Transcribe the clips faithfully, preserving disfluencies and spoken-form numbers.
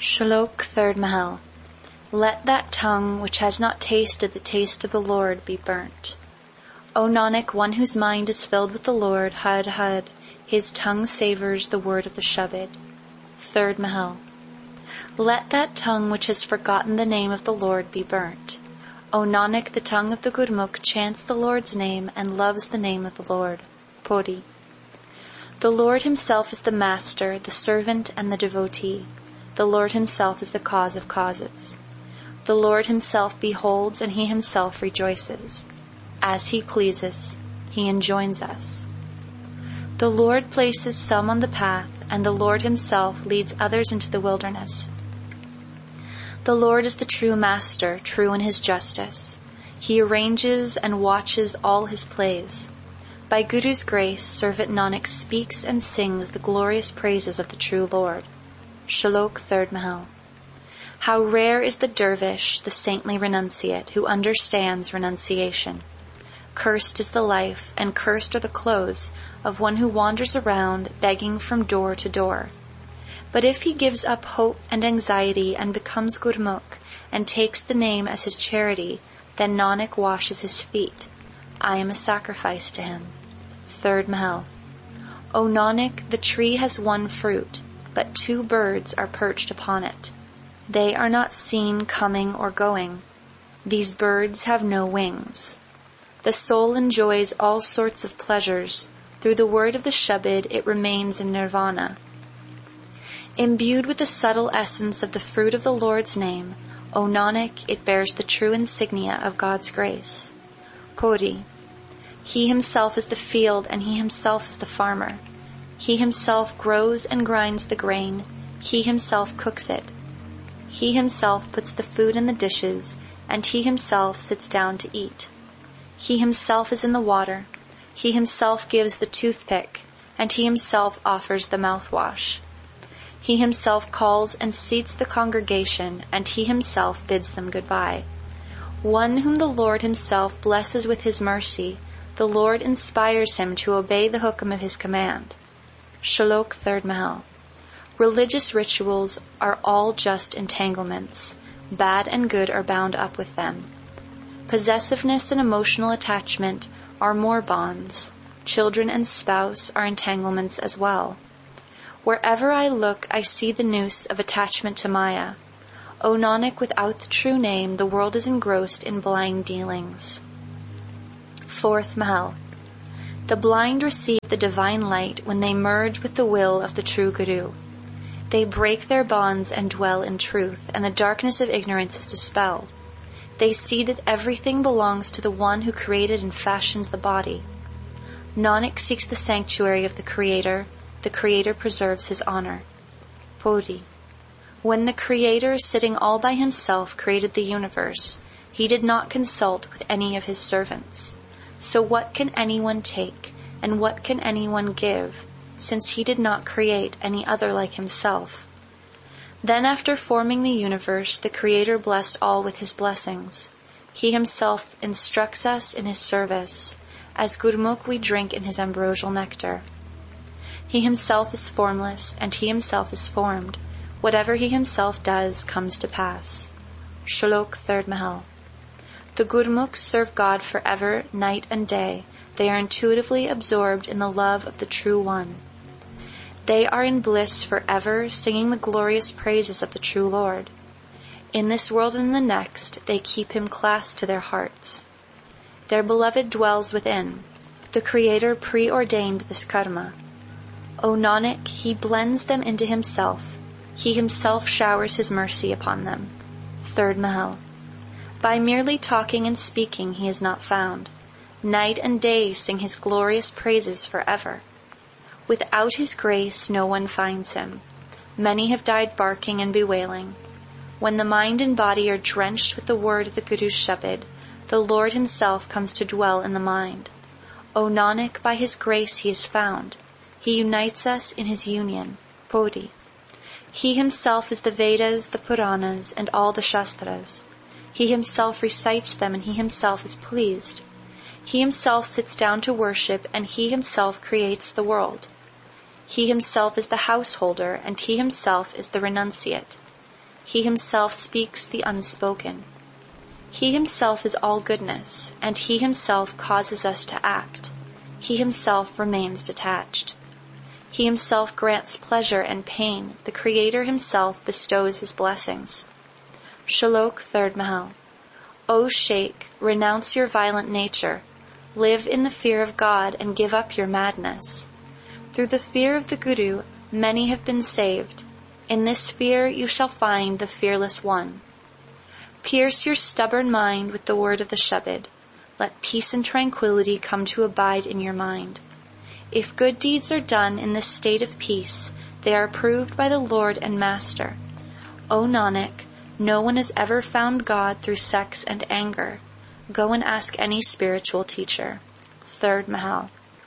Shlok Third Mahal. Let that tongue which has not tasted the taste of the Lord be burnt. O Nanak, one whose mind is filled with the Lord, Had Had, his tongue savors the word of the Shabad. Third Mahal. Let that tongue which has forgotten the name of the Lord be burnt. O Nanak, the tongue of the Gurmukh chants the Lord's name and loves the name of the Lord. Podi. The Lord himself is the master, the servant, and the devotee. The Lord himself is the cause of causes. The Lord himself beholds and he himself rejoices. As he pleases, he enjoins us. The Lord places some on the path, and the Lord himself leads others into the wilderness. The Lord is the true master, true in his justice. He arranges and watches all his plays. By Guru's grace, servant Nanak speaks and sings the glorious praises of the true Lord. Shlok Third Mahal. How rare is the dervish, the saintly renunciate, who understands renunciation. Cursed is the life, and cursed are the clothes, of one who wanders around, begging from door to door. But if he gives up hope and anxiety and becomes Gurmukh, and takes the name as his charity, then Nanak washes his feet. I am a sacrifice to him. Third Mahal. O Nanak, the tree has one fruit, but two birds are perched upon it. They are not seen coming or going. These birds have no wings. The soul enjoys all sorts of pleasures. Through the word of the Shabad, it remains in nirvana. Imbued with the subtle essence of the fruit of the Lord's name, O Nanak, it bears the true insignia of God's grace. Podi. He himself is the field, and he himself is the farmer. He himself grows and grinds the grain. He himself cooks it. He himself puts the food in the dishes, and he himself sits down to eat. He himself is in the water. He himself gives the toothpick, and he himself offers the mouthwash. He himself calls and seats the congregation, and he himself bids them goodbye. One whom the Lord himself blesses with his mercy, the Lord inspires him to obey the hukam of his command. Shlok Third Mahal. Religious rituals are all just entanglements. Bad and good are bound up with them. Possessiveness and emotional attachment are more bonds. Children and spouse are entanglements as well. Wherever I look, I see the noose of attachment to Maya. O Nanak, without the true name, the world is engrossed in blind dealings. Fourth Mahal. The blind receive the divine light when they merge with the will of the true Guru. They break their bonds and dwell in truth, and the darkness of ignorance is dispelled. They see that everything belongs to the one who created and fashioned the body. Nanak seeks the sanctuary of the Creator. The Creator preserves his honor. Podi. When the Creator, sitting all by himself, created the universe, he did not consult with any of his servants. So what can anyone take, and what can anyone give, since he did not create any other like himself? Then after forming the universe, the Creator blessed all with his blessings. He himself instructs us in his service. As Gurmukh we drink in his ambrosial nectar. He himself is formless, and he himself is formed. Whatever he himself does comes to pass. Shlok Third Mahal. The Gurmukhs serve God forever, night and day. They are intuitively absorbed in the love of the True One. They are in bliss forever, singing the glorious praises of the true Lord. In this world and in the next, they keep him clasped to their hearts. Their beloved dwells within. The Creator preordained this karma. O Nanak, he blends them into himself. He himself showers his mercy upon them. Third Mahal. By merely talking and speaking he is not found. Night and day sing his glorious praises forever. Without his grace no one finds him. Many have died barking and bewailing. When the mind and body are drenched with the word of the Guru's Shabad, the Lord himself comes to dwell in the mind. O Nanak, by his grace he is found. He unites us in his union. Podi. He himself is the Vedas, the Puranas, and all the Shastras. He himself recites them, and he himself is pleased. He himself sits down to worship, and he himself creates the world. He himself is the householder, and he himself is the renunciate. He himself speaks the unspoken. He himself is all goodness, and he himself causes us to act. He himself remains detached. He himself grants pleasure and pain. The Creator himself bestows his blessings. Shalok, third Mahal. O Sheikh, renounce your violent nature. Live in the fear of God and give up your madness. Through the fear of the Guru, many have been saved. In this fear you shall find the fearless one. Pierce your stubborn mind with the word of the Shabad. Let peace and tranquility come to abide in your mind. If good deeds are done in this state of peace, they are approved by the Lord and Master. O Nanak, no one has ever found God through sex and anger. Go and ask any spiritual teacher. Third Mahal.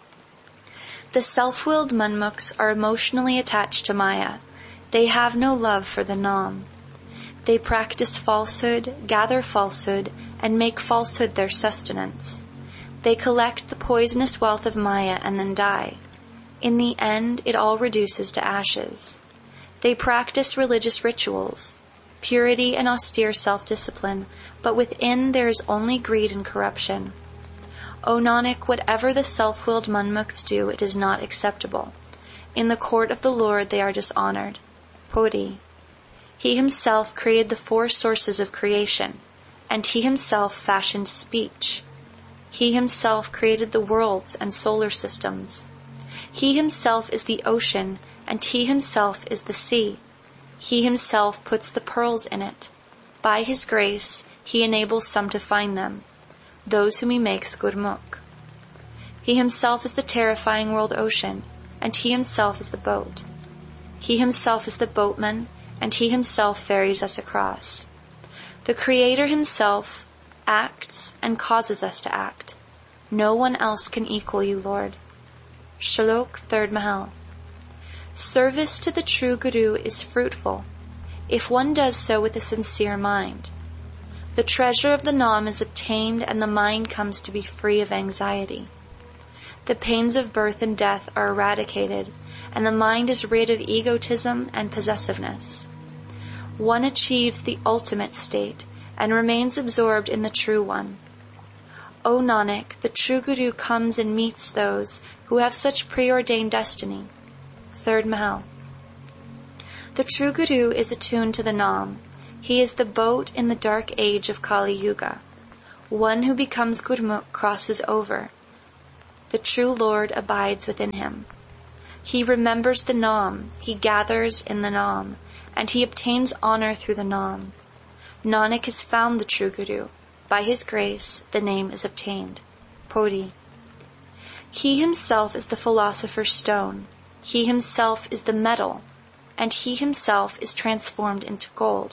The self-willed Manmukhs are emotionally attached to Maya. They have no love for the Nam. They practice falsehood, gather falsehood, and make falsehood their sustenance. They collect the poisonous wealth of Maya and then die. In the end, it all reduces to ashes. They practice religious rituals, purity and austere self-discipline, but within there is only greed and corruption. O Nanak, whatever the self-willed Manmukhs do, it is not acceptable. In the court of the Lord they are dishonored. Puri. He himself created the four sources of creation, and he himself fashioned speech. He himself created the worlds and solar systems. He himself is the ocean, and he himself is the sea. He himself puts the pearls in it. By his grace, he enables some to find them, those whom he makes Gurmukh. He himself is the terrifying world ocean, and he himself is the boat. He himself is the boatman, and he himself ferries us across. The Creator himself acts and causes us to act. No one else can equal you, Lord. Shalok, third Mahal. Service to the true Guru is fruitful, if one does so with a sincere mind. The treasure of the Nam is obtained and the mind comes to be free of anxiety. The pains of birth and death are eradicated, and the mind is rid of egotism and possessiveness. One achieves the ultimate state and remains absorbed in the True One. O Nanak, the true Guru comes and meets those who have such preordained destiny. Third Mahal. The true Guru is attuned to the Nam. He is the boat in the dark age of Kali Yuga. One who becomes Gurmukh crosses over. The true Lord abides within him. He remembers the Nam, he gathers in the Nam, and he obtains honor through the Nam. Nanak has found the true Guru. By his grace, the name is obtained. Puri. He himself is the philosopher's stone. He himself is the metal, and he himself is transformed into gold.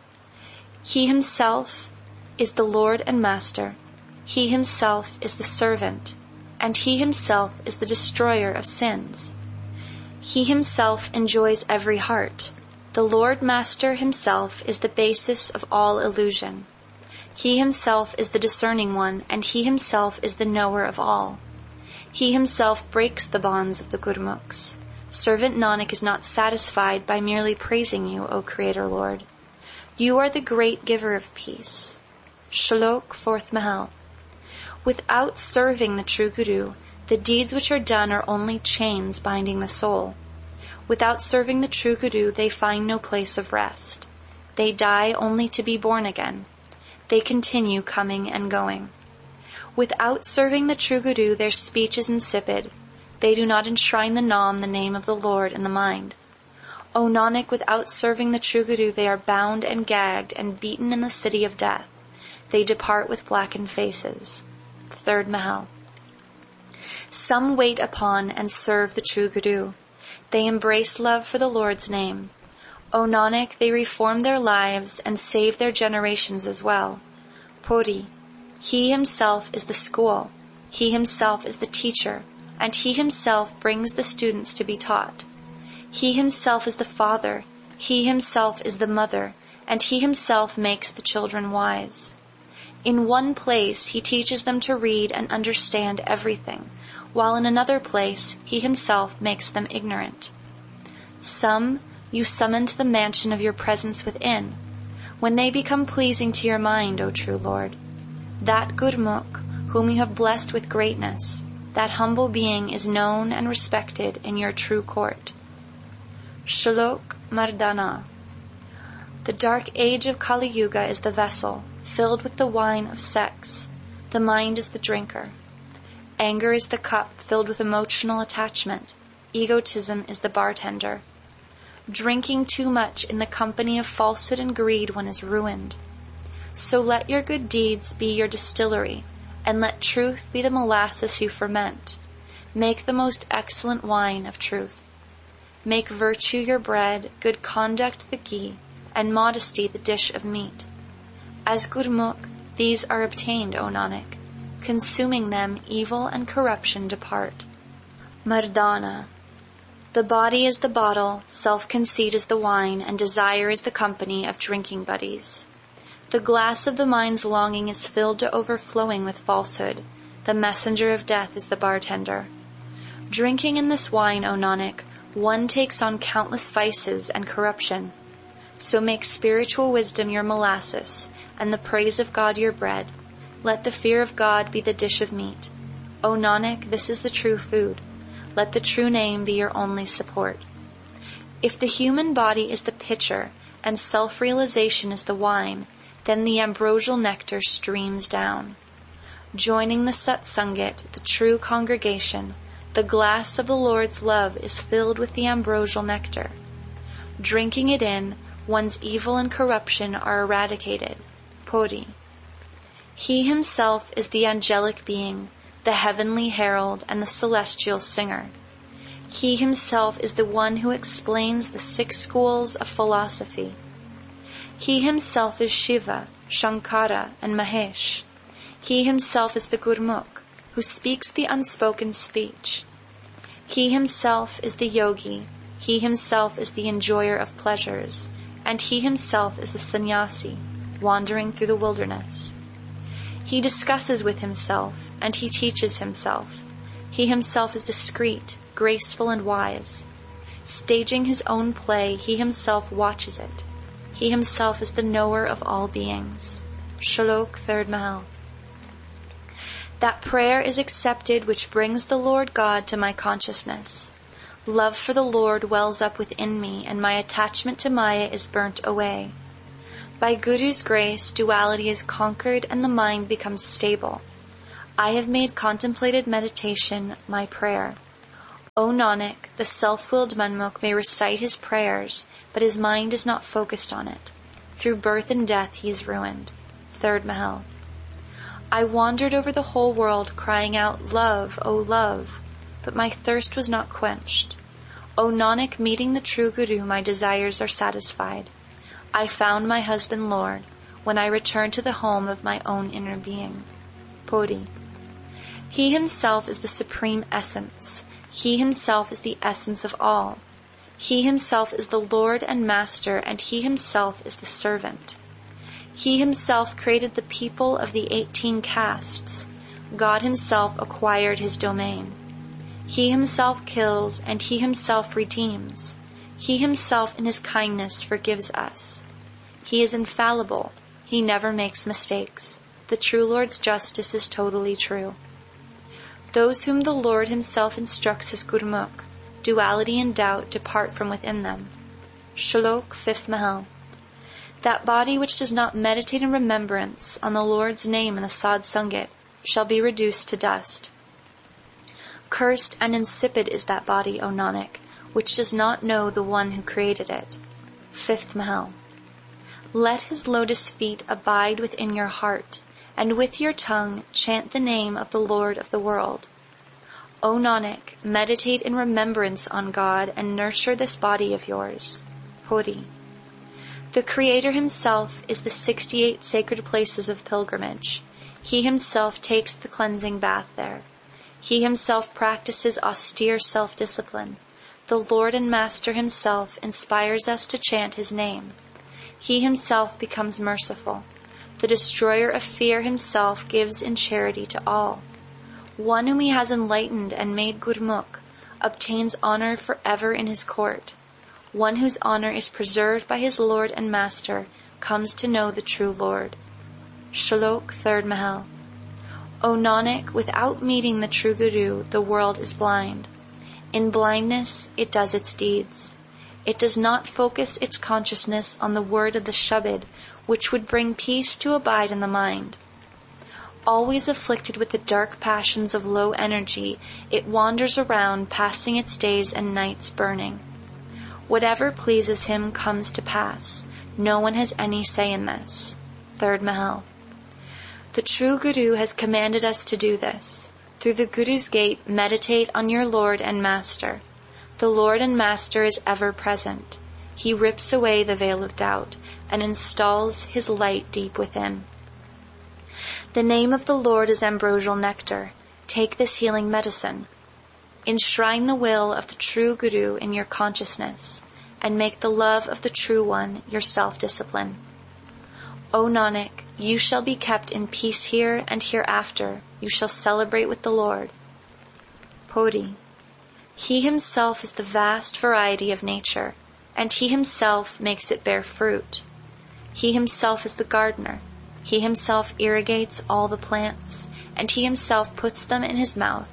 He himself is the Lord and Master. He himself is the servant, and he himself is the destroyer of sins. He himself enjoys every heart. The Lord Master himself is the basis of all illusion. He himself is the discerning one, and he himself is the knower of all. He himself breaks the bonds of the Gurmukhs. Servant Nanak is not satisfied by merely praising you, O Creator Lord. You are the great giver of peace. Shalok, fourth Mahal. Without serving the true Guru, the deeds which are done are only chains binding the soul. Without serving the true Guru, they find no place of rest. They die only to be born again. They continue coming and going. Without serving the true Guru, their speech is insipid. They do not enshrine the Nam, the name of the Lord, in the mind. O Nanak, without serving the true Guru, they are bound and gagged and beaten in the city of death. They depart with blackened faces. Third Mahal. Some wait upon and serve the true Guru. They embrace love for the Lord's name. O Nanak, they reform their lives and save their generations as well. Puri. He himself is the school. He himself is the teacher, and he himself brings the students to be taught. He himself is the father. He himself is the mother, and he himself makes the children wise. In one place he teaches them to read and understand everything, while in another place he himself makes them ignorant. Some, You summon to the mansion of your presence within, when they become pleasing to your mind, O true Lord. That Gurmukh, whom you have blessed with greatness, that humble being is known and respected in your true court. Shlok Mardana. The dark age of Kali Yuga is the vessel, filled with the wine of sex. The mind is the drinker. Anger is the cup filled with emotional attachment. Egotism is the bartender. Drinking too much in the company of falsehood and greed, one is ruined. So let your good deeds be your distillery, and let truth be the molasses you ferment. Make the most excellent wine of truth. Make virtue your bread, good conduct the ghee, and modesty the dish of meat. As Gurmukh, these are obtained, O Nanak. Consuming them, evil and corruption depart. Mardana. The body is the bottle, self-conceit is the wine, and desire is the company of drinking buddies. The glass of the mind's longing is filled to overflowing with falsehood. The messenger of death is the bartender. Drinking in this wine, O Nanak, one takes on countless vices and corruption. So make spiritual wisdom your molasses, and the praise of God your bread. Let the fear of God be the dish of meat. O Nanak, this is the true food. Let the true name be your only support. If the human body is the pitcher, and self-realization is the wine, then the ambrosial nectar streams down. Joining the Satsangit, the true congregation, the glass of the Lord's love is filled with the ambrosial nectar. Drinking it in, one's evil and corruption are eradicated. Puri. He himself is the angelic being, the heavenly herald, and the celestial singer. He himself is the one who explains the six schools of philosophy. He himself is Shiva, Shankara, and Mahesh. He himself is the Gurmukh, who speaks the unspoken speech. He himself is the yogi, he himself is the enjoyer of pleasures, and he himself is the sannyasi, wandering through the wilderness. He discusses with himself, and he teaches himself. He himself is discreet, graceful, and wise. Staging his own play, he himself watches it. He himself is the knower of all beings. Shlok third Mahal. That prayer is accepted which brings the Lord God to my consciousness. Love for the Lord wells up within me, and my attachment to Maya is burnt away. By Guru's grace, duality is conquered and the mind becomes stable. I have made contemplated meditation my prayer. O Nanak, the self-willed Manmukh may recite his prayers, but his mind is not focused on it. Through birth and death he is ruined. Third Mahal. I wandered over the whole world crying out, Love, O love, but my thirst was not quenched. O Nanak, meeting the true Guru, my desires are satisfied. I found my husband Lord when I returned to the home of my own inner being. Puri. He himself is the supreme essence. He himself is the essence of all. He himself is the Lord and Master, and he himself is the servant. He himself created the people of the eighteen castes. God himself acquired his domain. He himself kills, and he himself redeems. He himself in his kindness forgives us. He is infallible. He never makes mistakes. The true Lord's justice is totally true. Those whom the Lord himself instructs as Gurmukh, duality and doubt depart from within them. Shlok fifth Mahal. That body which does not meditate in remembrance on the Lord's name in the Sad Sangit shall be reduced to dust. Cursed and insipid is that body, O Nanak, which does not know the one who created it. Fifth Mahal. Let his lotus feet abide within your heart, and with your tongue chant the name of the Lord of the world. O Nanak, meditate in remembrance on God and nurture this body of yours. Puri. The Creator himself is the sixty-eight sacred places of pilgrimage. He himself takes the cleansing bath there. He himself practices austere self-discipline. The Lord and Master himself inspires us to chant his name. He himself becomes merciful. The destroyer of fear himself gives in charity to all. One whom he has enlightened and made Gurmukh obtains honor forever in his court. one whose honor is preserved by his Lord and Master, comes to know the true Lord. Shlok third Mahal. O Nanak, without meeting the true Guru, the world is blind. In blindness, it does its deeds. It does not focus its consciousness on the word of the Shabad, which would bring peace to abide in the mind. Always afflicted with the dark passions of low energy, it wanders around, passing its days and nights burning. Whatever pleases him comes to pass. No one has any say in this. Third Mahal. The true Guru has commanded us to do this. Through the Guru's gate, meditate on your Lord and Master. The Lord and Master is ever present. He rips away the veil of doubt and installs his light deep within. The name of the Lord is ambrosial nectar. Take this healing medicine. Enshrine the will of the true Guru in your consciousness, and make the love of the True One your self-discipline. O Nanak, you shall be kept in peace here and hereafter. You shall celebrate with the Lord. Podi. He himself is the vast variety of nature, and he himself makes it bear fruit. He himself is the gardener. He himself irrigates all the plants, and he himself puts them in his mouth.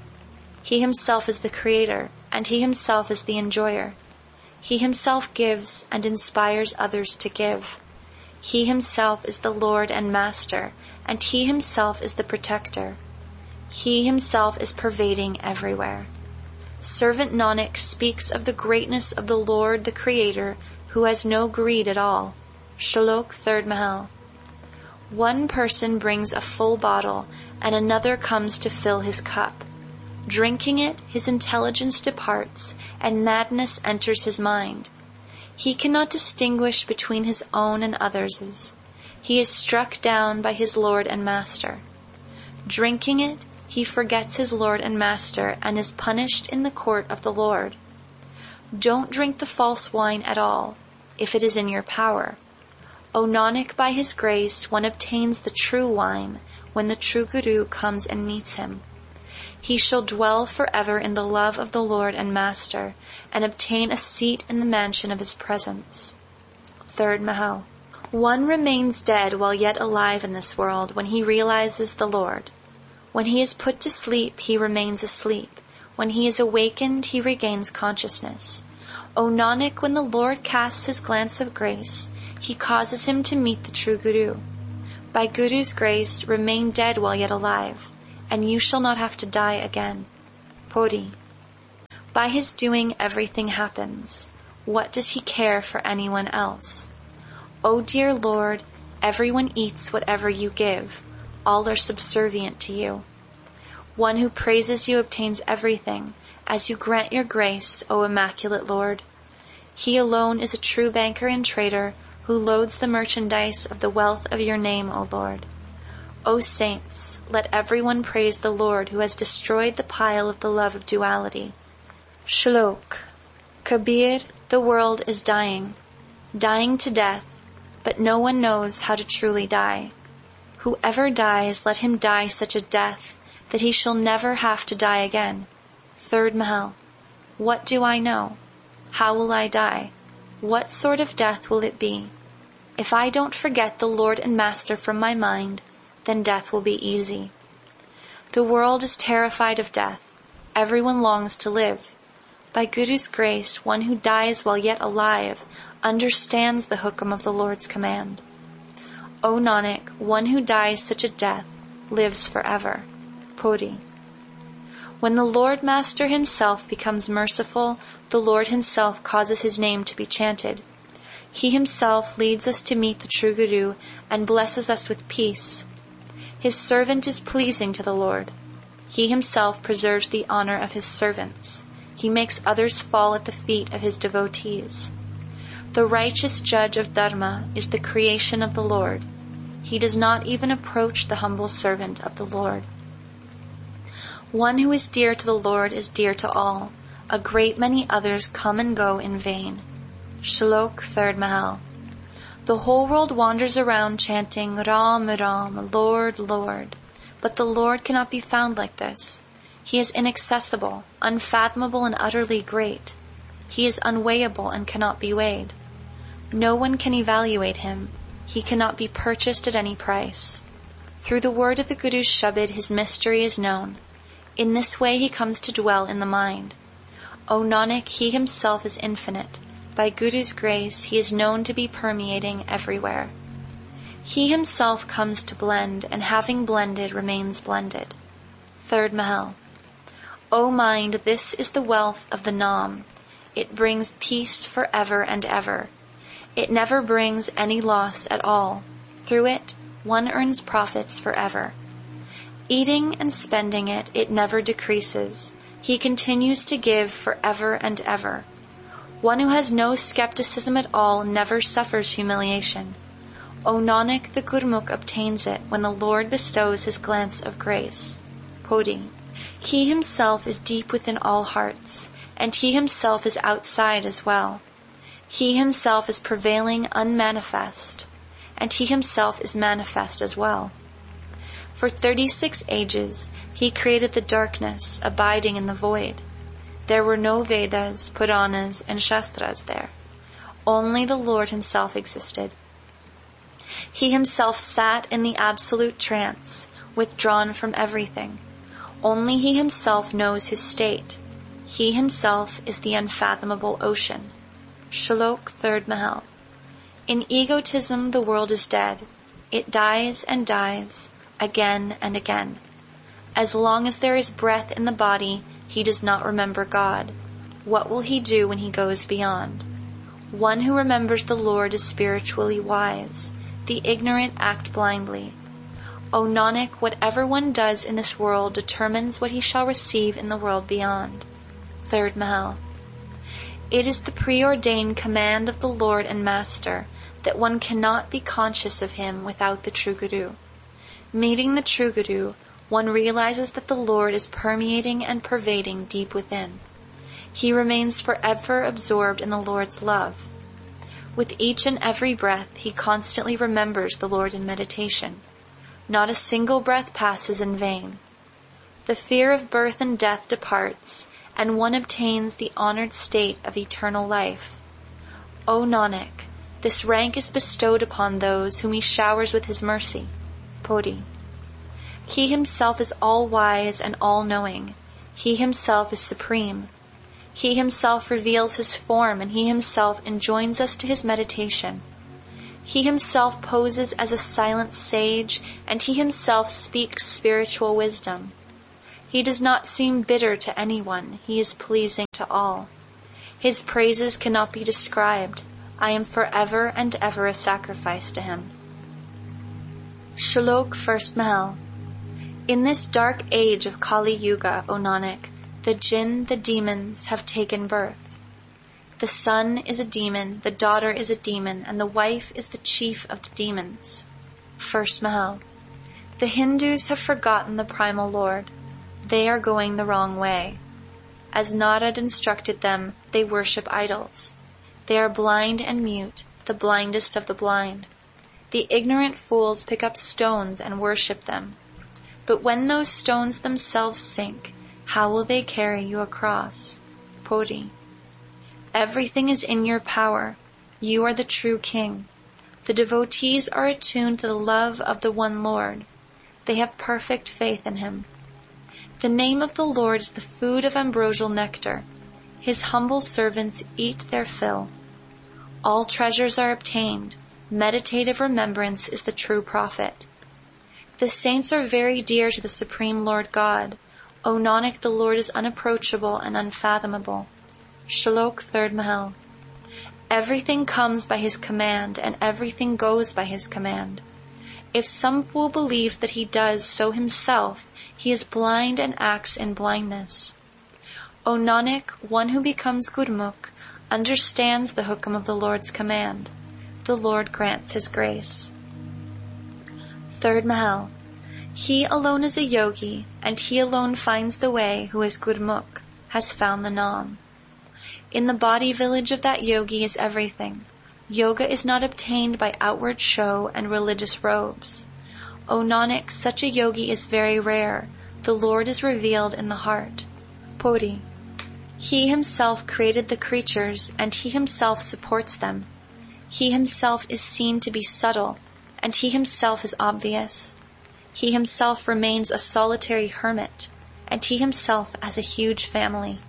He himself is the creator, and he himself is the enjoyer. He himself gives and inspires others to give. He himself is the Lord and Master, and he himself is the protector. He himself is pervading everywhere. Servant Nanak speaks of the greatness of the Lord the Creator, who has no greed at all. Shlok third Mahal. One person brings a full bottle, and another comes to fill his cup. Drinking it, his intelligence departs, and madness enters his mind. He cannot distinguish between his own and others'. He is struck down by his Lord and Master. Drinking it, he forgets his Lord and Master and is punished in the court of the Lord. Don't drink the false wine at all, if it is in your power. O Nanak, by his grace, one obtains the true wine when the true Guru comes and meets him. He shall dwell forever in the love of the Lord and Master, and obtain a seat in the mansion of his presence. Third Mahal. One remains dead while yet alive in this world when he realizes the Lord. When he is put to sleep, he remains asleep. When he is awakened, he regains consciousness. O Nanak, when the Lord casts his glance of grace, he causes him to meet the true Guru. By Guru's grace, remain dead while yet alive, and you shall not have to die again. Podi. By his doing everything happens. What does he care for anyone else? O dear Lord, everyone eats whatever you give. All are subservient to you. One who praises you obtains everything, as you grant your grace, O Immaculate Lord. He alone is a true banker and trader, who loads the merchandise of the wealth of your name, O Lord. O saints, let everyone praise the Lord who has destroyed the pile of the love of duality. Shlok. Kabir, the world is dying, dying to death, but no one knows how to truly die. Whoever dies, let him die such a death that he shall never have to die again. Third Mahal. What do I know? How will I die? What sort of death will it be? If I don't forget the Lord and Master from my mind, then death will be easy. The world is terrified of death. Everyone longs to live. By Guru's grace, one who dies while yet alive understands the hukam of the Lord's command. O Nanak, one who dies such a death lives forever. Podi. When the Lord Master himself becomes merciful, the Lord himself causes his name to be chanted. He himself leads us to meet the true Guru and blesses us with peace. His servant is pleasing to the Lord. He himself preserves the honor of his servants. He makes others fall at the feet of his devotees. The righteous judge of Dharma is the creation of the Lord. He does not even approach the humble servant of the Lord. One who is dear to the Lord is dear to all. A great many others come and go in vain. Shlok third Mahal. The whole world wanders around chanting Ram Ram, Lord, Lord. But the Lord cannot be found like this. He is inaccessible, unfathomable, and utterly great. He is unweighable and cannot be weighed. No one can evaluate him. He cannot be purchased at any price. Through the word of the Guru's Shabad, his mystery is known. In this way he comes to dwell in the mind. O Nanak, he himself is infinite. By Guru's grace, he is known to be permeating everywhere. He himself comes to blend, and having blended, remains blended. Third Mahal. O mind, this is the wealth of the Nam. It brings peace forever and ever. It never brings any loss at all. Through it, one earns profits forever. Eating and spending it, it never decreases. He continues to give forever and ever. One who has no skepticism at all never suffers humiliation. O Nanak, the Gurmukh obtains it when the Lord bestows his glance of grace. Podi. He himself is deep within all hearts, and he himself is outside as well. He himself is prevailing unmanifest, and he himself is manifest as well. For thirty-six ages, he created the darkness abiding in the void. There were no Vedas, Puranas, and Shastras there. Only the Lord himself existed. He himself sat in the absolute trance, withdrawn from everything. Only he himself knows his state. He himself is the unfathomable ocean. Shlok Third Mahal. In egotism the world is dead. It dies and dies, again and again. As long as there is breath in the body, he does not remember God. What will he do when he goes beyond? One who remembers the Lord is spiritually wise. The ignorant act blindly. O Nanak, whatever one does in this world determines what he shall receive in the world beyond. Third Mahal. It is the preordained command of the Lord and Master that one cannot be conscious of him without the true Guru. Meeting the true Guru, one realizes that the Lord is permeating and pervading deep within. He remains forever absorbed in the Lord's love. With each and every breath, he constantly remembers the Lord in meditation. Not a single breath passes in vain. The fear of birth and death departs, and one obtains the honored state of eternal life. O Nanak, this rank is bestowed upon those whom he showers with his mercy. Podi. He himself is all-wise and all-knowing. He himself is supreme. He himself reveals his form, and he himself enjoins us to his meditation. He himself poses as a silent sage, and he himself speaks spiritual wisdom. He does not seem bitter to anyone. He is pleasing to all. His praises cannot be described. I am forever and ever a sacrifice to him. Shlok First Mahal. In this dark age of Kali Yuga, O Nanak, the jinn, the demons, have taken birth. The son is a demon, the daughter is a demon, and the wife is the chief of the demons. First Mahal. The Hindus have forgotten the primal Lord. They are going the wrong way. As Narad instructed them, they worship idols. They are blind and mute, the blindest of the blind. The ignorant fools pick up stones and worship them. But when those stones themselves sink, how will they carry you across? Podi. Everything is in your power. You are the true king. The devotees are attuned to the love of the one Lord. They have perfect faith in him. The name of the Lord is the food of ambrosial nectar. His humble servants eat their fill. All treasures are obtained. Meditative remembrance is the true profit. The saints are very dear to the Supreme Lord God. O Nanak, the Lord is unapproachable and unfathomable. Shlok Third Mahal. Everything comes by his command, and everything goes by his command. If some fool believes that he does so himself, he is blind and acts in blindness. O Nanak, one who becomes Gurmukh understands the hukam of the Lord's command. The Lord grants his grace. Third Mahal. He alone is a yogi, and he alone finds the way who is Gurmukh, has found the Nam. In the body village of that yogi is everything. Yoga is not obtained by outward show and religious robes. O Nanak, such a yogi is very rare. The Lord is revealed in the heart. Podi. He himself created the creatures, and he himself supports them. He himself is seen to be subtle, and he himself is obvious. He himself remains a solitary hermit, and he himself has a huge family.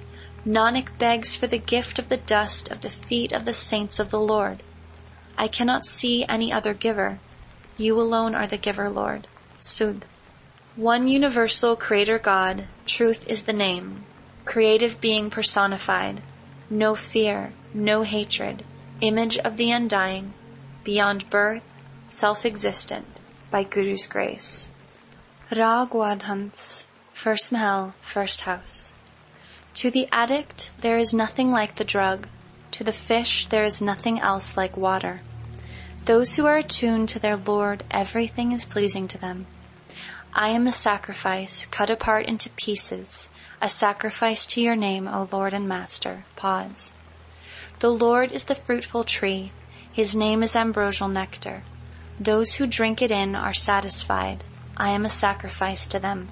Nanak begs for the gift of the dust of the feet of the saints of the Lord. I cannot see any other giver. You alone are the giver, Lord. Sudh. One universal creator God, truth is the name, creative being personified, no fear, no hatred, image of the undying, beyond birth, self-existent, by Guru's grace. Rag Wadhans, First Mahal, First House. To the addict there is nothing like the drug, to the fish there is nothing else like water. Those who are attuned to their Lord, everything is pleasing to them. I am a sacrifice, cut apart into pieces, a sacrifice to your name, O Lord and Master. Pause. The Lord is the fruitful tree, his name is ambrosial nectar. Those who drink it in are satisfied. I am a sacrifice to them.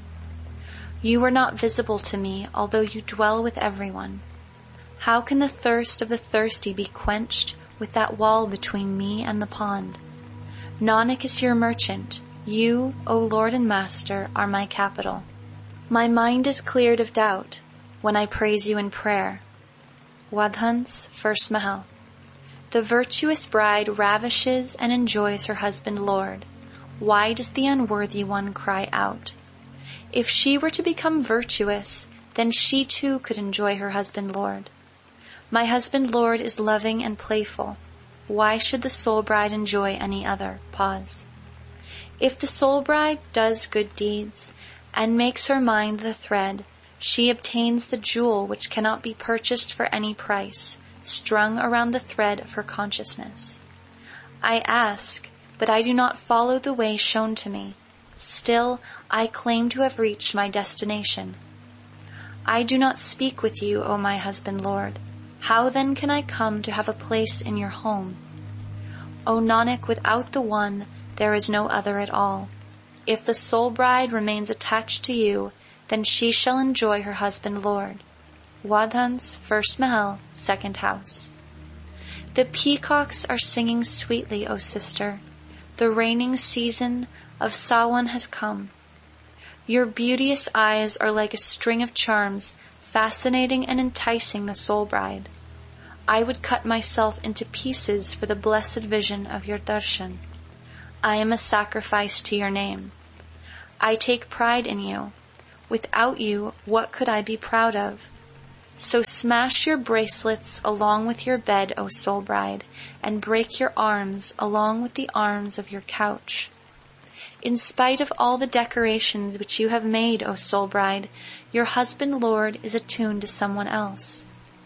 You are not visible to me, although you dwell with everyone. How can the thirst of the thirsty be quenched with that wall between me and the pond? Nanak is your merchant. You, O Lord and Master, are my capital. My mind is cleared of doubt when I praise you in prayer. Wadhans, First Mahal. The virtuous bride ravishes and enjoys her husband Lord. Why does the unworthy one cry out? If she were to become virtuous, then she too could enjoy her husband Lord. My husband Lord is loving and playful. Why should the soul bride enjoy any other? Pause. If the soul bride does good deeds and makes her mind the thread, she obtains the jewel which cannot be purchased for any price, strung around the thread of her consciousness. I ask, but I do not follow the way shown to me. Still, I claim to have reached my destination. I do not speak with you, O my husband Lord. How then can I come to have a place in your home? O Nanak, without the one, there is no other at all. If the soul bride remains attached to you, then she shall enjoy her husband Lord. Wadhans, First Mahal, Second House. The peacocks are singing sweetly, O sister. The raining season of Sawan has come. Your beauteous eyes are like a string of charms, fascinating and enticing the soul bride. I would cut myself into pieces for the blessed vision of your darshan. I am a sacrifice to your name. I take pride in you. Without you, what could I be proud of? So smash your bracelets along with your bed, O soul bride, and break your arms along with the arms of your couch. In spite of all the decorations which you have made, O soul bride, your husband Lord is attuned to someone else.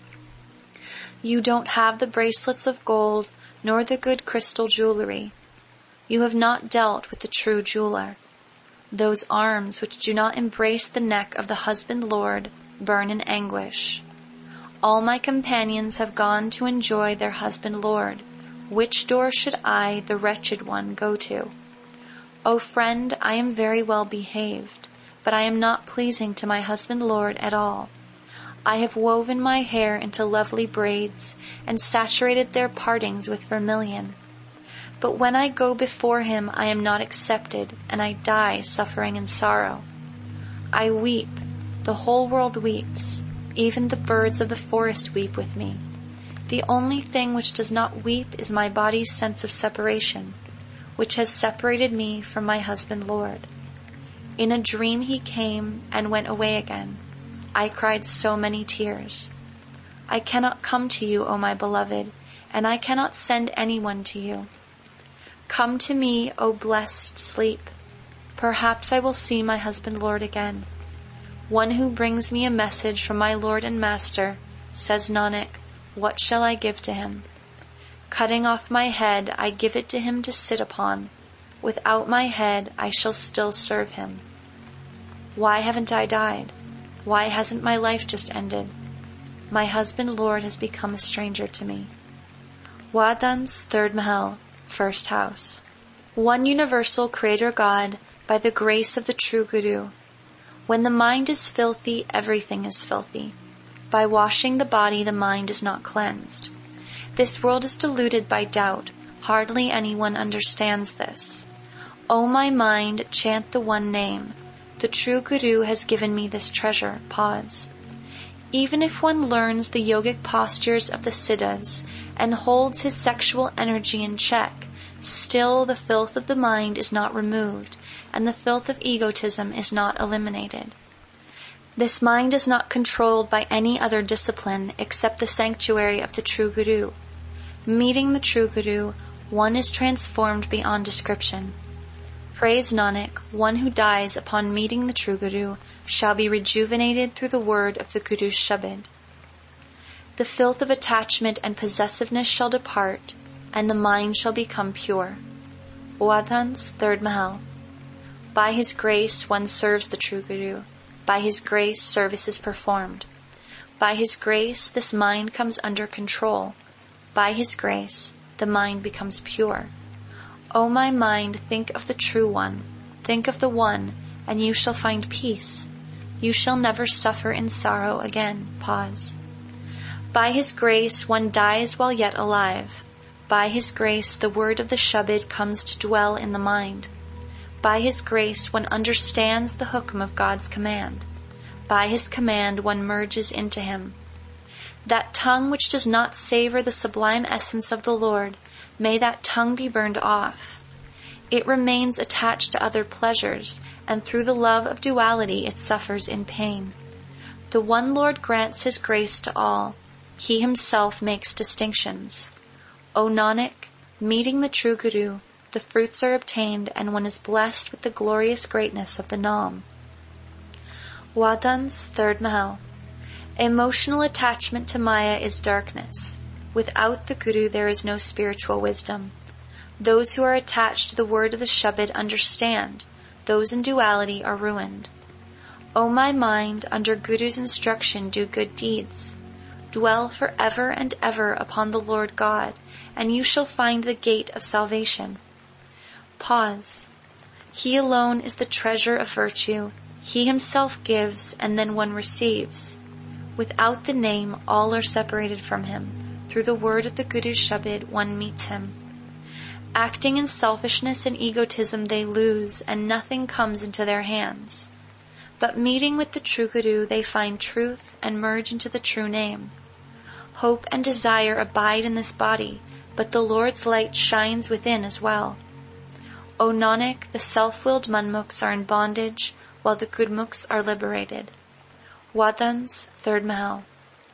You don't have the bracelets of gold, nor the good crystal jewelry. You have not dealt with the true jeweler. Those arms which do not embrace the neck of the husband Lord burn in anguish. All my companions have gone to enjoy their husband Lord. Which door should I, the wretched one, go to? O friend, I am very well behaved, but I am not pleasing to my husband Lord at all. I have woven my hair into lovely braids and saturated their partings with vermilion. But when I go before him, I am not accepted, and I die suffering in sorrow. I weep, the whole world weeps, even the birds of the forest weep with me. The only thing which does not weep is my body's sense of separation, which has separated me from my husband Lord. In a dream he came and went away again. I cried so many tears. I cannot come to you, O my beloved, and I cannot send anyone to you. Come to me, O blessed sleep. Perhaps I will see my husband Lord again. One who brings me a message from my Lord and Master, says Nanak, what shall I give to him? Cutting off my head, I give it to him to sit upon. Without my head, I shall still serve him. Why haven't I died? Why hasn't my life just ended? My husband Lord has become a stranger to me. Wadhans, Third Mahal, First House. One universal Creator God, by the grace of the true Guru. When the mind is filthy, everything is filthy. By washing the body, the mind is not cleansed. This world is deluded by doubt. Hardly anyone understands this. O my mind, chant the one name. The true Guru has given me this treasure. Pause. Even if one learns the yogic postures of the siddhas and holds his sexual energy in check, still the filth of the mind is not removed, and the filth of egotism is not eliminated. This mind is not controlled by any other discipline except the sanctuary of the true Guru. Meeting the true Guru, one is transformed beyond description. Praise Nanak, one who dies upon meeting the true Guru shall be rejuvenated through the word of the Guru's Shabad. The filth of attachment and possessiveness shall depart, and the mind shall become pure. Wadhans, third Mahal. By his grace one serves the true Guru. By his grace service is performed. By his grace this mind comes under control. By his grace the mind becomes pure. O my mind, think of the true one. Think of the one, and you shall find peace. You shall never suffer in sorrow again. Pause. By his grace one dies while yet alive. By his grace the word of the Shabad comes to dwell in the mind. By his grace one understands the hukum of God's command. By his command one merges into him. That tongue which does not savor the sublime essence of the Lord, may that tongue be burned off. It remains attached to other pleasures, and through the love of duality it suffers in pain. The one Lord grants his grace to all. He himself makes distinctions. O Nanak, meeting the true Guru, the fruits are obtained, and one is blessed with the glorious greatness of the Nam. Wadhans, third Mahal. Emotional attachment to Maya is darkness. Without the Guru there is no spiritual wisdom. Those who are attached to the word of the Shabad understand. Those in duality are ruined. O my mind, under Guru's instruction do good deeds. Dwell for ever and ever upon the Lord God, and you shall find the gate of salvation. Pause. He alone is the treasure of virtue. He himself gives, and then one receives. Without the name, all are separated from him. Through the word of the Guru's Shabad, one meets him. Acting in selfishness and egotism they lose, and nothing comes into their hands. But meeting with the true Guru, they find truth and merge into the true name. Hope and desire abide in this body, but the Lord's light shines within as well. O Nanak, the self-willed Manmukhs are in bondage, while the Gurmukhs are liberated. Wadhans, third Mahal.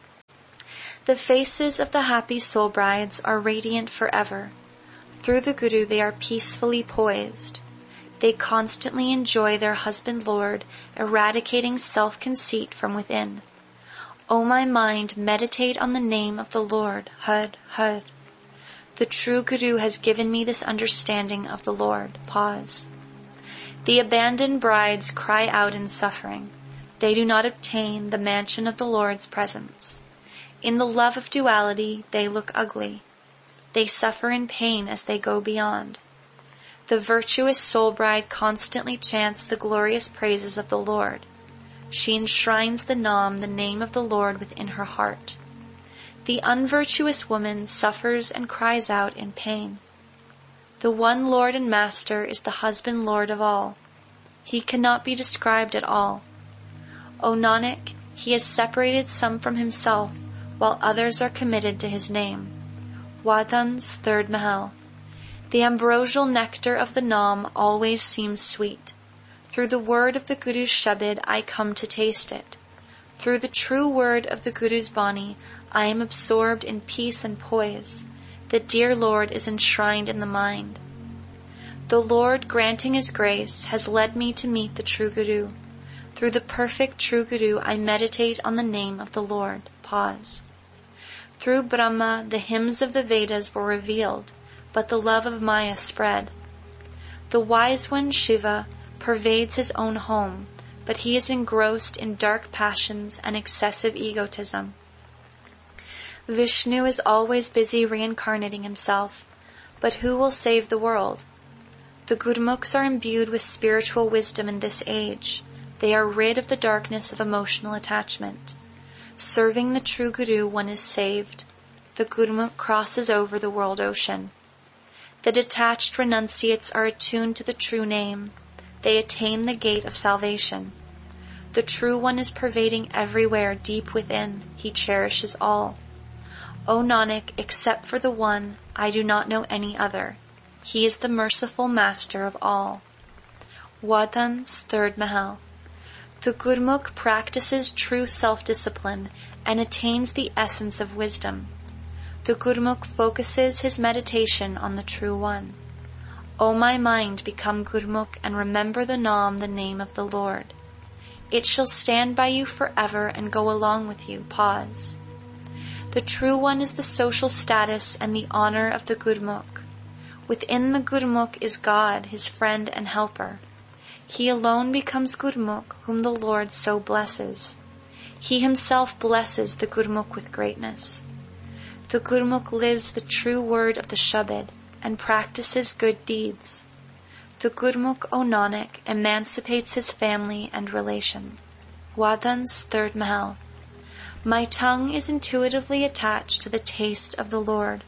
The faces of the happy soul brides are radiant forever. Through the Guru they are peacefully poised. They constantly enjoy their husband Lord, eradicating self-conceit from within. O my mind, meditate on the name of the Lord, Hud, Hud. The true Guru has given me this understanding of the Lord. Pause. The abandoned brides cry out in suffering. They do not obtain the mansion of the Lord's presence. In the love of duality, they look ugly. They suffer in pain as they go beyond. The virtuous soul bride constantly chants the glorious praises of the Lord. She enshrines the Nam, the name of the Lord, within her heart. The unvirtuous woman suffers and cries out in pain. The one Lord and Master is the husband Lord of all. He cannot be described at all. O Nanak, he has separated some from himself, while others are committed to his name. Wadhans, third Mahal. The ambrosial nectar of the Nam always seems sweet. Through the word of the Guru's Shabad I come to taste it. Through the true word of the Guru's Bani I am absorbed in peace and poise. The dear Lord is enshrined in the mind. The Lord, granting his grace, has led me to meet the true Guru. Through the perfect true Guru I meditate on the name of the Lord. Pause. Through Brahma the hymns of the Vedas were revealed, but the love of Maya spread. The wise one, Shiva, pervades his own home, but he is engrossed in dark passions and excessive egotism. Vishnu is always busy reincarnating himself, but who will save the world? The Gurmukhs are imbued with spiritual wisdom in this age. They are rid of the darkness of emotional attachment. Serving the true Guru, one is saved. The Gurmukh crosses over the world ocean. The detached renunciates are attuned to the true name. They attain the gate of salvation. The true one is pervading everywhere deep within. He cherishes all. O Nanak, except for the one, I do not know any other. He is the merciful master of all. Wadhan's third Mahal. The Gurmukh practices true self-discipline and attains the essence of wisdom. The Gurmukh focuses his meditation on the true one. O my mind, become Gurmukh and remember the Naam, the name of the Lord. It shall stand by you forever and go along with you. Pause. The true one is the social status and the honor of the Gurmukh. Within the Gurmukh is God, his friend and helper. He alone becomes Gurmukh, whom the Lord so blesses. He himself blesses the Gurmukh with greatness. The Gurmukh lives the true word of the Shabad and practices good deeds. The Gurmukh, O Nanak, emancipates his family and relation. Wadhan's third Mahal. My tongue is intuitively attached to the taste of the Lord.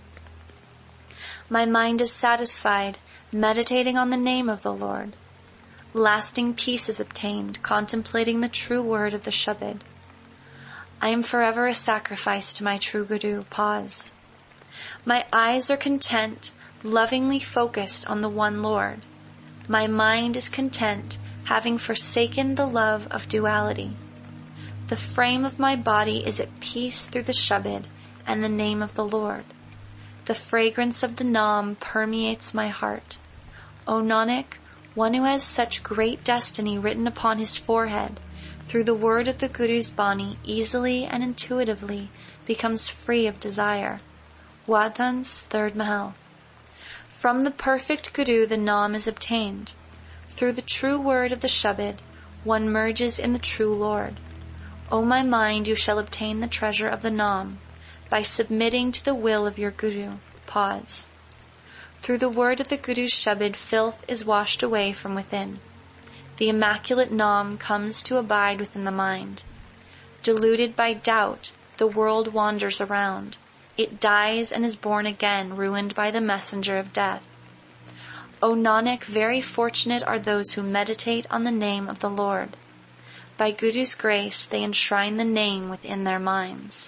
My mind is satisfied, meditating on the name of the Lord. Lasting peace is obtained, contemplating the true word of the Shabad. I am forever a sacrifice to my true Guru. Pause. My eyes are content, lovingly focused on the one Lord. My mind is content, having forsaken the love of duality. The frame of my body is at peace through the Shabad and the name of the Lord. The fragrance of the Naam permeates my heart. O Nanak, one who has such great destiny written upon his forehead, through the word of the Guru's Bani, easily and intuitively becomes free of desire. Wadhan's third Mahal. From the perfect Guru the Naam is obtained. Through the true word of the Shabad, one merges in the true Lord. O my mind, you shall obtain the treasure of the Naam by submitting to the will of your Guru. Pause. Through the word of the Guru's Shabad, filth is washed away from within. The immaculate Naam comes to abide within the mind. Deluded by doubt, the world wanders around. It dies and is born again, ruined by the messenger of death. O Nanak, very fortunate are those who meditate on the name of the Lord. By Guru's grace, they enshrine the name within their minds.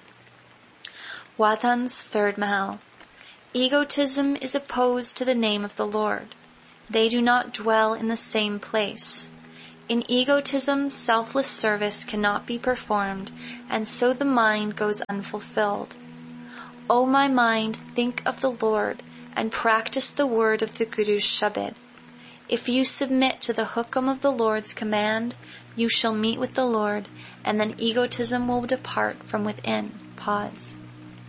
Wadhan's third Mahal. Egotism is opposed to the name of the Lord. They do not dwell in the same place. In egotism, selfless service cannot be performed, and so the mind goes unfulfilled. O my mind, think of the Lord, and practice the word of the Guru's Shabad. If you submit to the hukam of the Lord's command, you shall meet with the Lord, and then egotism will depart from within. Pause.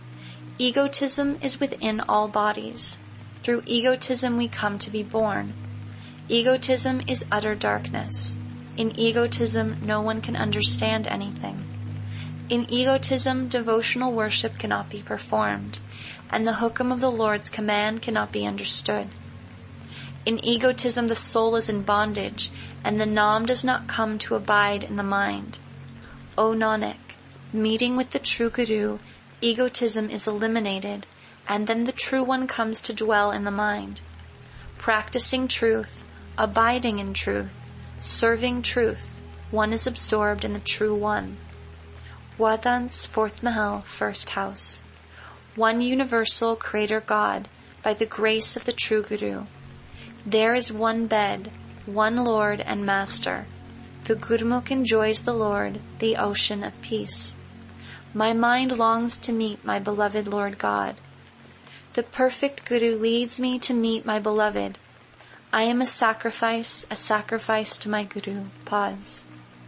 Egotism is within all bodies. Through egotism we come to be born. Egotism is utter darkness. In egotism no one can understand anything. In egotism devotional worship cannot be performed, and the hukam of the Lord's command cannot be understood. In egotism the soul is in bondage, and the Naam does not come to abide in the mind. O Nanak, meeting with the true Guru, egotism is eliminated, and then the true one comes to dwell in the mind. Practicing truth, abiding in truth, serving truth, one is absorbed in the true one. Wadhan's fourth Mahal, first house. One universal Creator God, by the grace of the true Guru. There is one bed, one Lord and Master. The Gurmukh enjoys the Lord, the ocean of peace. My mind longs to meet my beloved Lord God. The perfect Guru leads me to meet my beloved. I am a sacrifice, a sacrifice to my Guru. Pause.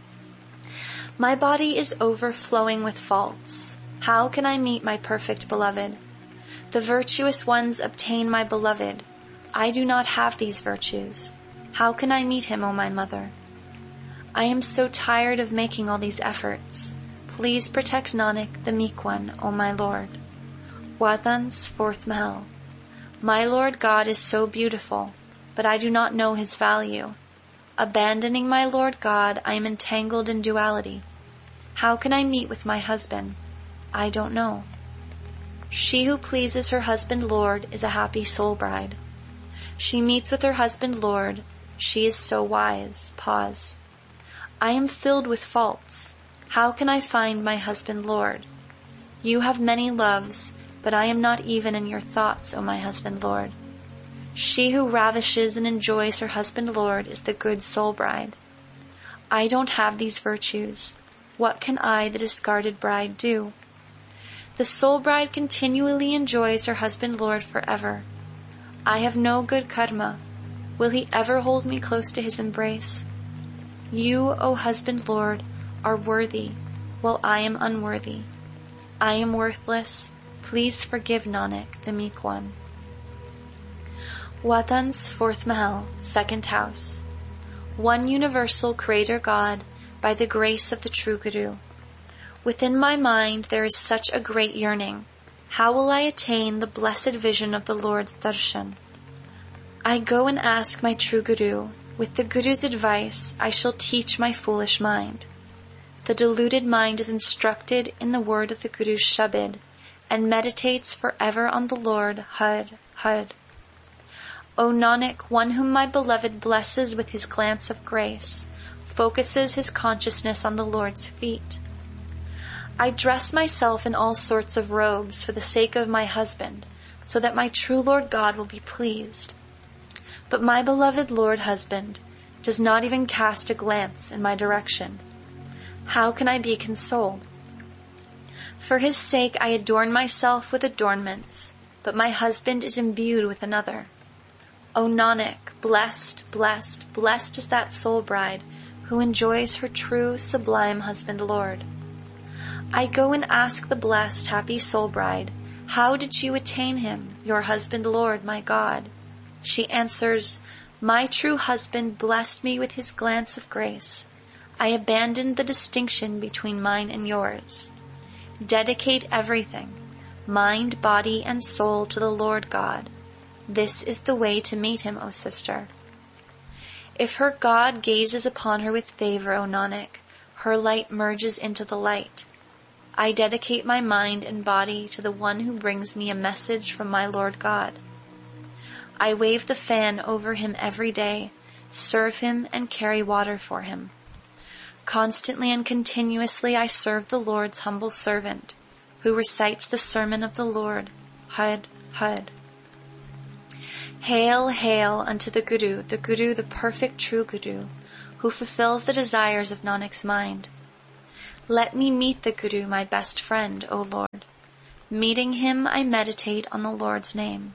My body is overflowing with faults. How can I meet my perfect beloved? The virtuous ones obtain my beloved. I do not have these virtues. How can I meet him, O my mother? I am so tired of making all these efforts. Please protect Nanak, the meek one, O my Lord. Wadhan's fourth Mahal. My Lord God is so beautiful, but I do not know his value. Abandoning my Lord God, I am entangled in duality. How can I meet with my husband? I don't know. She who pleases her husband Lord is a happy soul bride. She meets with her husband Lord. She is so wise. Pause. I am filled with faults. How can I find my husband Lord? You have many loves, but I am not even in your thoughts, O my husband Lord. She who ravishes and enjoys her husband Lord is the good soul bride. I don't have these virtues. What can I, the discarded bride, do? The soul bride continually enjoys her husband Lord forever. I have no good karma. Will he ever hold me close to his embrace? You, O husband Lord, are worthy, while I am unworthy. I am worthless. Please forgive Nanak, the meek one. Watan's fourth Mahal, second house. One universal Creator God, by the grace of the true Guru. Within my mind there is such a great yearning. How will I attain the blessed vision of the Lord's darshan? I go and ask my true Guru. With the Guru's advice, I shall teach my foolish mind. The deluded mind is instructed in the word of the Guru's Shabad, and meditates forever on the Lord, Had, Had. O Nanak, one whom my beloved blesses with his glance of grace, focuses his consciousness on the Lord's feet. I dress myself in all sorts of robes for the sake of my husband, so that my true Lord God will be pleased. But my beloved Lord husband does not even cast a glance in my direction. How can I be consoled? For his sake I adorn myself with adornments, but my husband is imbued with another. O Nanak, blessed, blessed, blessed is that soul bride who enjoys her true, sublime husband Lord. I go and ask the blessed, happy soul bride, how did you attain him, your husband Lord, my God? She answers, my true husband blessed me with his glance of grace. I abandoned the distinction between mine and yours. Dedicate everything, mind, body, and soul to the Lord God. This is the way to meet him, O sister. If her God gazes upon her with favor, O Nanak, her light merges into the light. I dedicate my mind and body to the one who brings me a message from my Lord God. I wave the fan over him every day, serve him and carry water for him. Constantly and continuously I serve the Lord's humble servant, who recites the sermon of the Lord, Had, Had. Hail, hail unto the Guru, the Guru, the perfect true Guru, who fulfills the desires of Nanak's mind. Let me meet the Guru, my best friend, O Lord. Meeting him, I meditate on the Lord's name.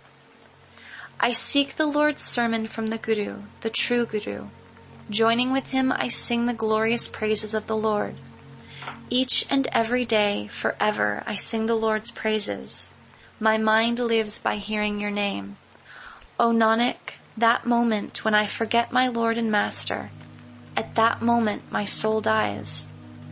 I seek the Lord's sermon from the Guru, the true Guru. Joining with him, I sing the glorious praises of the Lord. Each and every day, forever, I sing the Lord's praises. My mind lives by hearing your name. O Nanak, that moment when I forget my Lord and Master, at that moment my soul dies.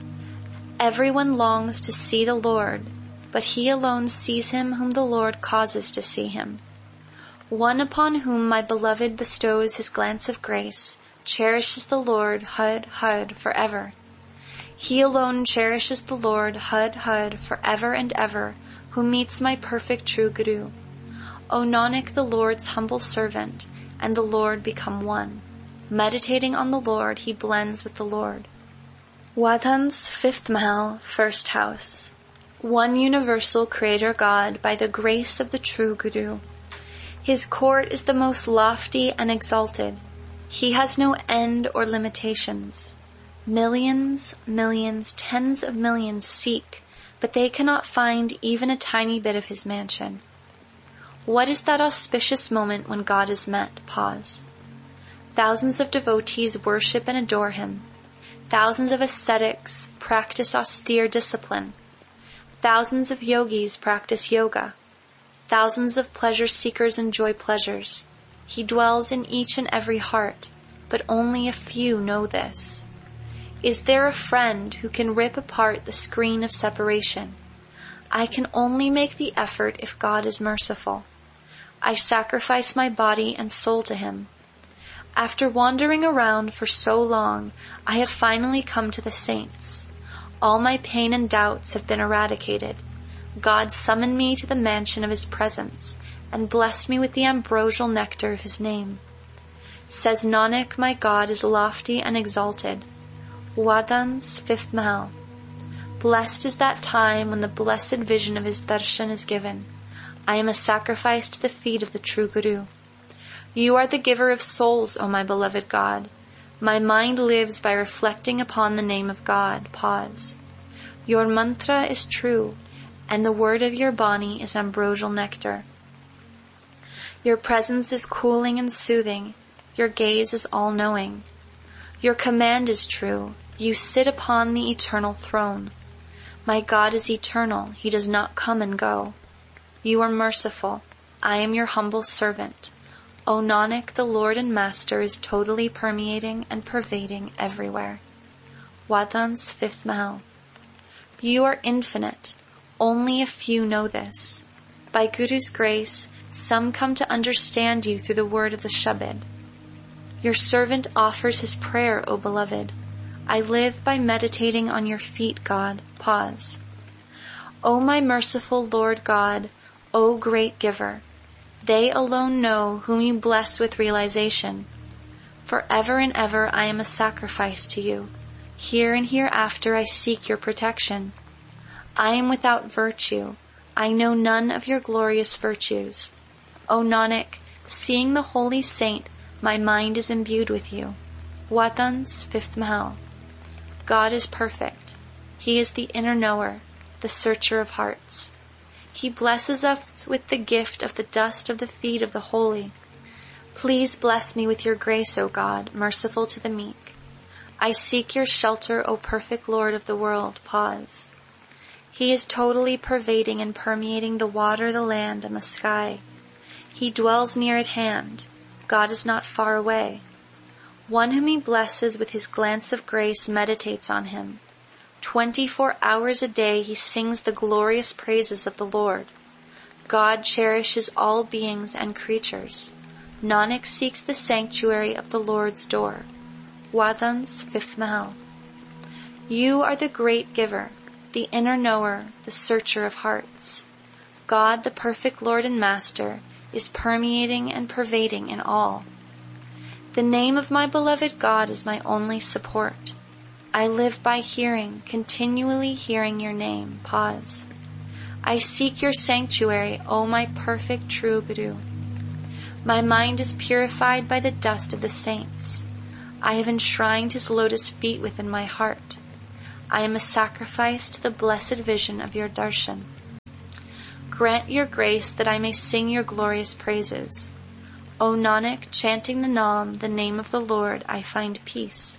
Everyone longs to see the Lord, but he alone sees him whom the Lord causes to see him. One upon whom my beloved bestows his glance of grace cherishes the Lord, Had, Had, forever. He alone cherishes the Lord, Had, Had, forever and ever, who meets my perfect true Guru. O Nanak, the Lord's humble servant, and the Lord become one. Meditating on the Lord, he blends with the Lord. Wadhan's fifth Mahal, first house. One universal Creator God, by the grace of the true Guru. His court is the most lofty and exalted. He has no end or limitations. Millions, millions, tens of millions seek, but they cannot find even a tiny bit of his mansion. What is that auspicious moment when God is met? Pause. Thousands of devotees worship and adore him. Thousands of ascetics practice austere discipline. Thousands of yogis practice yoga. Thousands of pleasure seekers enjoy pleasures. He dwells in each and every heart, but only a few know this. Is there a friend who can rip apart the screen of separation? I can only make the effort if God is merciful. I sacrifice my body and soul to him. After wandering around for so long, I have finally come to the saints. All my pain and doubts have been eradicated. God summoned me to the mansion of his presence and blessed me with the ambrosial nectar of his name. Says Nanak, my God is lofty and exalted. Wadhan's fifth Mahal. Blessed is that time when the blessed vision of his darshan is given. I am a sacrifice to the feet of the true Guru. You are the giver of souls, O my beloved God. My mind lives by reflecting upon the name of God. Pause. Your mantra is true, and the word of your Bani is ambrosial nectar. Your presence is cooling and soothing. Your gaze is all-knowing. Your command is true. You sit upon the eternal throne. My God is eternal. He does not come and go. You are merciful. I am your humble servant. O Nanak, the Lord and Master is totally permeating and pervading everywhere. Wadhan's fifth Mahal. You are infinite. Only a few know this. By Guru's grace, some come to understand you through the word of the Shabad. Your servant offers his prayer, O beloved. I live by meditating on your feet, God. Pause. O my merciful Lord God, O great giver, they alone know whom you bless with realization. Forever and ever I am a sacrifice to you. Here and hereafter I seek your protection. I am without virtue. I know none of your glorious virtues. O Nanak, seeing the holy saint, my mind is imbued with you. Wadhan's fifth Mahal. God is perfect. He is the inner knower, the searcher of hearts. He blesses us with the gift of the dust of the feet of the holy. Please bless me with your grace, O God, merciful to the meek. I seek your shelter, O perfect Lord of the world. Pause. He is totally pervading and permeating the water, the land, and the sky. He dwells near at hand. God is not far away. One whom he blesses with his glance of grace meditates on him. Twenty-four hours a day he sings the glorious praises of the Lord. God cherishes all beings and creatures. Nanak seeks the sanctuary of the Lord's door. Wadhan's fifth Mahal. You are the great giver, the inner knower, the searcher of hearts. God, the perfect Lord and Master, is permeating and pervading in all. The name of my beloved God is my only support. I live by hearing, continually hearing your name. Pause. I seek your sanctuary, O my perfect true Guru. My mind is purified by the dust of the saints. I have enshrined his lotus feet within my heart. I am a sacrifice to the blessed vision of your darshan. Grant your grace that I may sing your glorious praises. O Nanak, chanting the Naam, the name of the Lord, I find peace.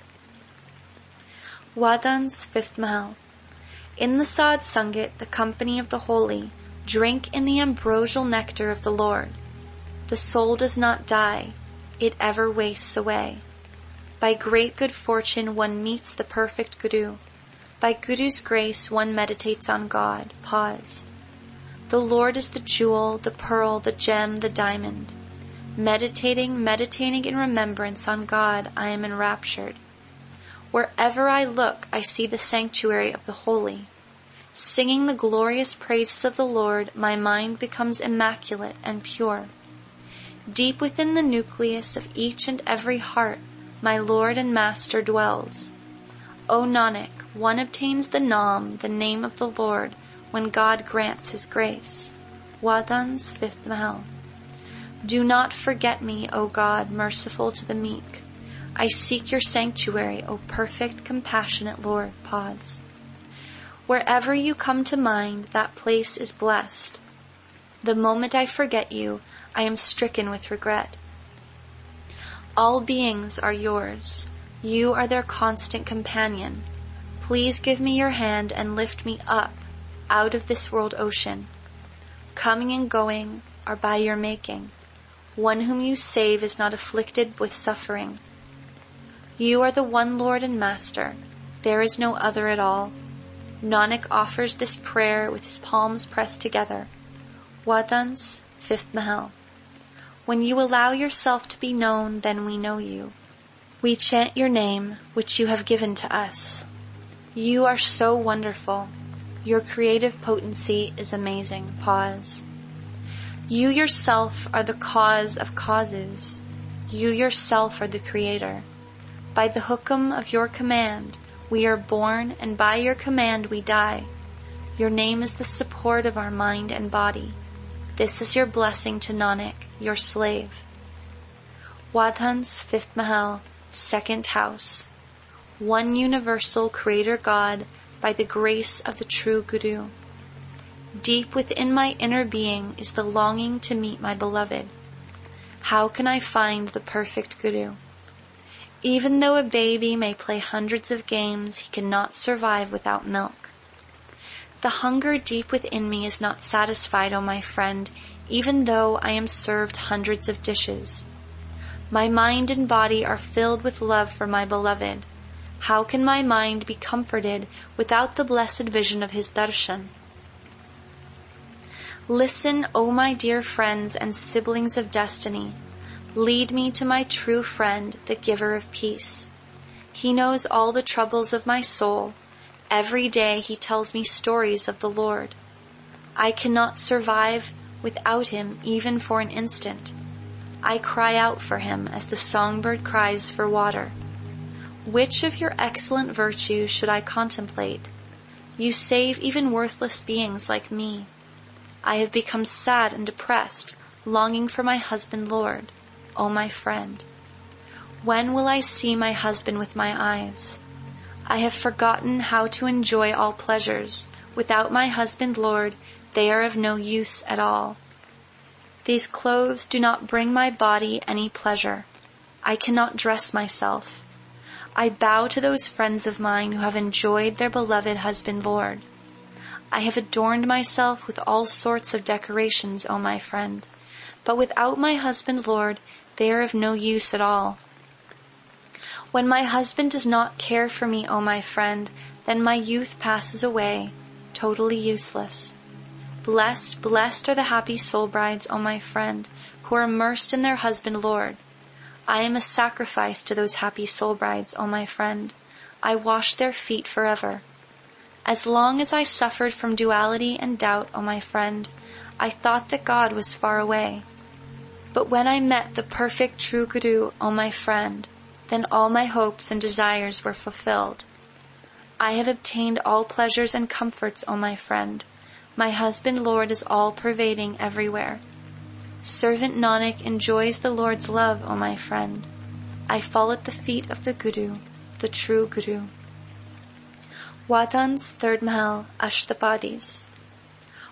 Wadhan's fifth Mahal. In the Sad Sangat, the company of the holy, drink in the ambrosial nectar of the Lord. The soul does not die, it ever wastes away. By great good fortune one meets the perfect Guru. By Guru's grace one meditates on God. Pause. The Lord is the jewel, the pearl, the gem, the diamond. Meditating, meditating in remembrance on God, I am enraptured. Wherever I look, I see the sanctuary of the holy. Singing the glorious praises of the Lord, my mind becomes immaculate and pure. Deep within the nucleus of each and every heart, my Lord and Master dwells. O Nanak, one obtains the Naam, the name of the Lord, when God grants his grace. Wadhan's fifth Mahal. Do not forget me, O God, merciful to the meek. I seek your sanctuary, O perfect, compassionate Lord. Pause. Wherever you come to mind, that place is blessed. The moment I forget you, I am stricken with regret. All beings are yours. You are their constant companion. Please give me your hand and lift me up out of this world ocean. Coming and going are by your making. One whom you save is not afflicted with suffering. You are the one Lord and Master. There is no other at all. Nanak offers this prayer with his palms pressed together. Wadhan's fifth Mahal. When you allow yourself to be known, then we know you. We chant your name, which you have given to us. You are so wonderful. Your creative potency is amazing. Pause. You yourself are the cause of causes. You yourself are the creator. By the hukum of your command, we are born, and by your command we die. Your name is the support of our mind and body. This is your blessing to Nanak, your slave. Wadhans, fifth Mahal, second house. One universal creator God, by the grace of the true Guru. Deep within my inner being is the longing to meet my beloved. How can I find the perfect Guru? Even though a baby may play hundreds of games, he cannot survive without milk. The hunger deep within me is not satisfied, O my friend, even though I am served hundreds of dishes. My mind and body are filled with love for my beloved. How can my mind be comforted without the blessed vision of his darshan? Listen, O my dear friends and siblings of destiny. Lead me to my true friend, the giver of peace. He knows all the troubles of my soul. Every day he tells me stories of the Lord. I cannot survive without him even for an instant. I cry out for him as the songbird cries for water. Which of your excellent virtues should I contemplate? You save even worthless beings like me. I have become sad and depressed, longing for my husband Lord, O my friend. When will I see my husband with my eyes? I have forgotten how to enjoy all pleasures. Without my husband Lord, they are of no use at all. These clothes do not bring my body any pleasure. I cannot dress myself. I bow to those friends of mine who have enjoyed their beloved husband Lord. I have adorned myself with all sorts of decorations, O my friend, but without my husband Lord, they are of no use at all. When my husband does not care for me, O my friend, then my youth passes away, totally useless. Blessed, blessed are the happy soul brides, O my friend, who are immersed in their husband Lord. I am a sacrifice to those happy soul brides, O my friend. I wash their feet forever. As long as I suffered from duality and doubt, O my friend, I thought that God was far away. But when I met the perfect true Guru, O my friend, then all my hopes and desires were fulfilled. I have obtained all pleasures and comforts, O my friend. My husband Lord is all-pervading everywhere. Servant Nanak enjoys the Lord's love, O my friend. I fall at the feet of the Guru, the true Guru. Wadhans, third Mahal, Ashtapadis.